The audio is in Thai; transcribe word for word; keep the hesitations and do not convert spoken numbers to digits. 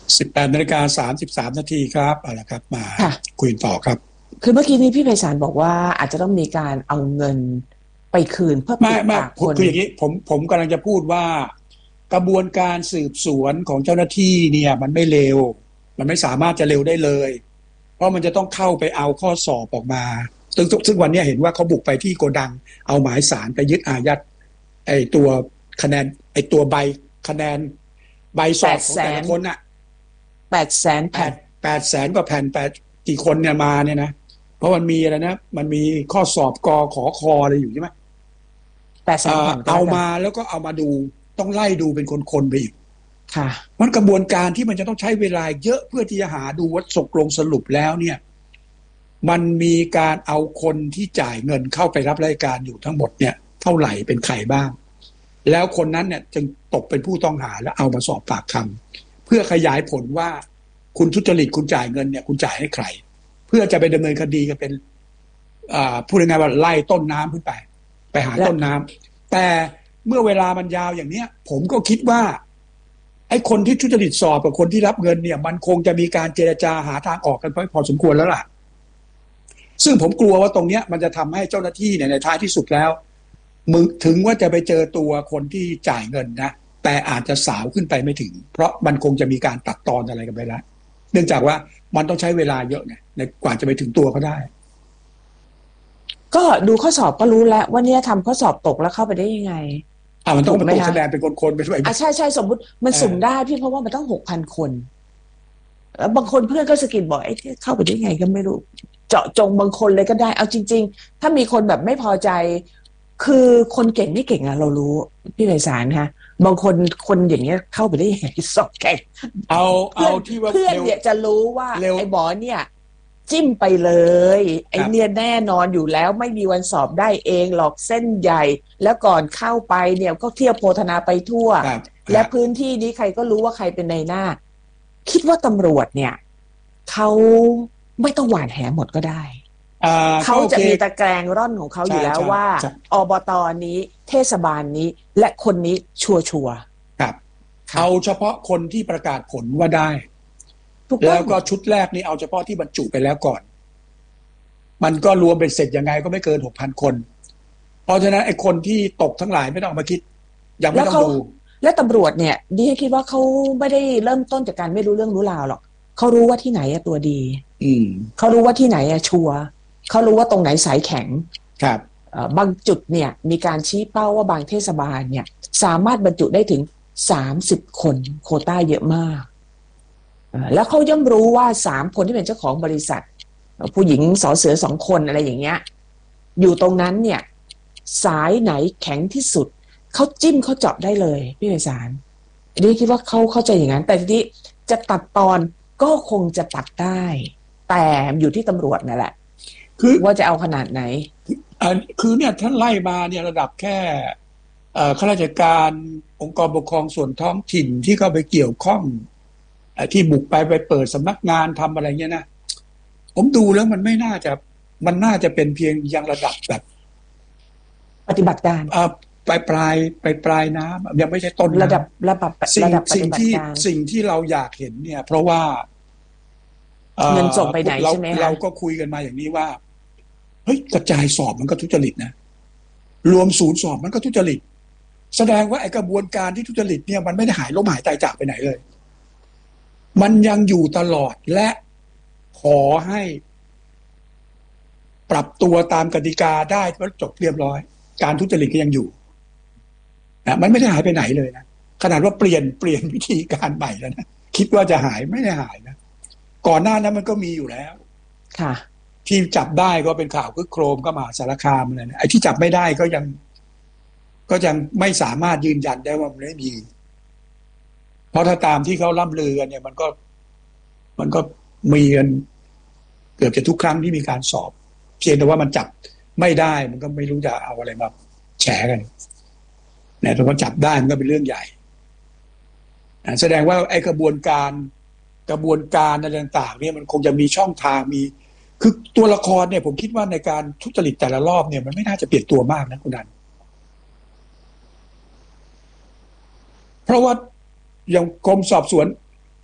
สิบแปดนาฬิกาสามสิบสามนาทีครับเอาละครับมาค่ะคุยต่อครับคือเมื่อกี้นี้พี่ไพศาลบอกว่าอาจจะต้องมีการเอาเงินไปคืนเพื่อไม่ปิดไม่ปากคนคืออย่างนี้ผมผมกำลังจะพูดว่ากระบวนการสืบสวนของเจ้าหน้าที่เนี่ยมันไม่เร็วมันไม่สามารถจะเร็วได้เลยเพราะมันจะต้องเข้าไปเอาข้อสอบออกมาซึ่งซึ่งวันนี้เห็นว่าเขาบุกไปที่โกดังเอาหมายสารไปยึดอายัดไอ้ตัวคะแนนไอ้ตัวใบคะแนนใบสอบของแต่ละคนน่ะแปดแสนแปแผ่นดแปดแสนกว่าแผ่นแปดกี่คนเนี่ยมาเนี่ยนะเพราะมันมีอะไรนะมันมีข้อสอบกอขอคออะไรอยู่ใช่ไหมแปดแสนแผ่นก็เอาแล้วกันมาแล้วก็เอามาดูต้องไล่ดูเป็นคนๆไปอีกค่ะมันกระบวนการที่มันจะต้องใช้เวลาเยอะเพื่อที่จะหาดูว่าตกลงสรุปแล้วเนี่ยมันมีการเอาคนที่จ่ายเงินเข้าไปรับรายการอยู่ทั้งหมดเนี่ยเท่าไหร่เป็นใครบ้างแล้วคนนั้นเนี่ยจึงตกเป็นผู้ต้องหาแล้วเอามาสอบปากคำเพื่อขยายผลว่าคุณทุจริตคุณจ่ายเงินเนี่ยคุณจ่ายให้ใครเพื่อจะไปดำเนินคดีกันเป็นพูดง่ายๆว่าไล่ต้นน้ำขึ้นไปไปหาต้นน้ำแต่เมื่อเวลามันยาวอย่างเนี้ยผมก็คิดว่าไอ้คนที่ทุจริตสอบกับคนที่รับเงินเนี่ยมันคงจะมีการเจรจาหาทางออกกันพอสมควรแล้วล่ะซึ่งผมกลัวว่าตรงเนี้ยมันจะทำให้เจ้าหน้าที่เนี่ยในท้ายที่สุดแล้วมึงถึงว่าจะไปเจอตัวคนที่จ่ายเงินนะแต่อาจจะสาวขึ้นไปไม่ถึงเพราะมันคงจะมีการตัดตอนอะไรกันไปแล้วเนื่องจากว่ามันต้องใช้เวลาเยอะไงในกว่าจะไปถึงตัวเขาได้ก็ดูข้อสอบก็รู้แล้วว่าเนี่ยทำข้อสอบตกแล้วเข้าไปได้ยังไงอ่ามันต้องมาตกถูกไหมคะคะแนนเป็นคนๆไปด้วยอ่ะใช่ใช่สมมุติมันสุ่มได้พี่เพราะว่ามันต้องหกพันคนแล้วบางคนเพื่อนก็สะกิดบอกไอ้ที่เข้าไปได้ไงก็ไม่รู้เจาะจงบางคนเลยก็ได้เอาจริงๆถ้ามีคนแบบไม่พอใจคือคนเก่งไม่เก่งอะเรารู้พี่ไพศาลคะบางคนคนอย่างเงี้ยเข้าไปได้ยังไงสอบแข่งเอาเพื่อนเอาที่ว่าเพื่อนเร็วเนี่ยจะรู้ว่าเร็วไอ้บอเนี่ยจิ้มไปเลยไอ้ครับเนี่ยแน่นอนอยู่แล้วไม่มีวันสอบได้เองหรอกเส้นใหญ่แล้วก่อนเข้าไปเนี่ยก็เที่ยวโพธนาไปทั่วครับคและรับพื้นที่นี้ใครก็รู้ว่าใครเป็นในหน้าคิดว่าตำรวจเนี่ยเขาไม่ต้องหว่านแหหมดก็ได้อ่าก็เขาโอเคจะมีตะแกรงร่อนของเขาอใช่ยู่แล้วใช่ว่าใช่อบตนี้เทศบาลนี้และคนนี้ชัวชัวครับค่ะเอาเฉพาะคนที่ประกาศผลว่าได้ถูกต้องแล้วก็ชุดแรกนี่เอาเฉพาะที่บรรจุไปแล้วก่อนมันก็รวมเป็นเสร็จยังไงก็ไม่เกินหกพันคนเพราะฉะนั้นไอ้คนที่ตกทั้งหลายไม่ต้องเอามาคิดยังไม่แล้วเขาต้องดูและตำรวจเนี่ยดิฉันคิดว่าเขาไม่ได้เริ่มต้นจากการไม่รู้เรื่องรู้ราวหรอกเขารู้ว่าที่ไหนอะตัวดีอืมเขารู้ว่าที่ไหนอะชัวร์เขารู้ว่าตรงไหนสายแข็งครับเอ่อบางจุดเนี่ยมีการชี้เป้าว่าบางเทศบาลเนี่ยสามารถบรรจุได้ถึงสามสิบคนโควต้าเยอะมากเอ่อแล้วเขาย่อมรู้ว่าสามคนที่เป็นเจ้าของบริษัทเอ่อผู้หญิงสอเสือสองคนอะไรอย่างเงี้ยอยู่ตรงนั้นเนี่ยสายไหนแข็งที่สุดเขาจิ้มเขาเจาะได้เลยพี่ไพศาลดิคิดว่าเขาเข้าใจอย่างนั้นแต่ทีนี้จะตัดตอนก็คงจะตัดได้แต่อยู่ที่ตำรวจนั่นแหละคือว่าจะเอาขนาดไหนอันคือเนี่ยท่านไล่มาเนี่ยระดับแค่เอ่อข้าราชการองค์กรปกครองส่วนท้องถิ่นที่เข้าไปเกี่ยวข้องเอ่อที่บุกไปไปเปิดสำนักงานทำอะไรเงี้ยนะผมดูแล้วมันไม่น่าจะมันน่าจะเป็นเพียงยังระดับแบบปฏิบัติการเอ่อปลายปลายปลายปลายน้ำยังไม่ใช่ต้นระน้ดับระดับำสิ่งระดับปสิ่งที่ฏิบัติการสิ่งที่เราอยากเห็นเนี่ยเพราะว่าเอ่เงินส่งอไปไหนเราใช่ไหมเราคะก็คุยกันมาอย่างนี้ว่าเฮ้ยกระจายสอบมันก็ทุจริตนะรวมศูนย์สอบมันก็ทุจริตแสดงว่าไอ้กระบวนการที่ทุจริตเนี่ยมันไม่ได้หายล้มหายตายจากไปไหนเลยมันยังอยู่ตลอดและขอให้ปรับตัวตามกติกาได้ก็จบเรียบร้อยการทุจริตก็ยังอยู่นะมันไม่ได้หายไปไหนเลยนะขนาดว่าเปลี่ยนเปลี่ยนวิธีการใหม่แล้วนะคิดว่าจะหายไม่ได้หายนะก่อนหน้านั้นมันก็มีอยู่แล้วค่ะที่จับได้ก็เป็นข่าวคึกโครมก็มหาสารคามอะไรนะไอ้ที่จับไม่ได้ก็ยังก็ยังไม่สามารถยืนยันได้ว่ามันไม่มีเพราะถ้าตามที่เขาล่ำลือกันเนี่ยมันก็มันก็มีกันเกือบจะทุกครั้งที่มีการสอบเพียงแต่ว่ามันจับไม่ได้มันก็ไม่รู้จะเอาอะไรมาแฉกันเนี่ยถ้าเขาจับได้มันก็เป็นเรื่องใหญ่แสดงว่าไอ้กระบวนการกระบวนการอะไรต่างๆเนี่ยมันคงจะมีช่องทางมีคือตัวละครเนี่ยผมคิดว่าในการทุจริตแต่ละรอบเนี่ยมันไม่น่าจะเปลี่ยนตัวมากนะคุณนันเพราะว่าอย่างกรมสอบสวน